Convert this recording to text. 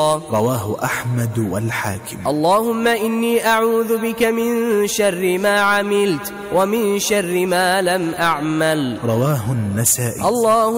كثيرا. رواه أحمد والحاكم. اللهم إني أعوذ بك من شر ما عملت ومن شر ما لم أعمل. رواه النسائي.